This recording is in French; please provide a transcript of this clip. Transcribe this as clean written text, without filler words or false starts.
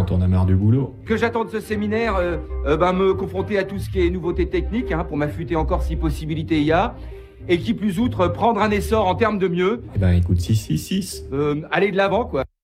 t'en as marre du boulot. Que j'attends de ce séminaire, me confronter à tout ce qui est nouveauté technique, hein, pour m'affûter encore si possibilité y a. Et qui plus outre, prendre un essor en termes de mieux. Eh ben écoute, 666. Aller de l'avant, quoi.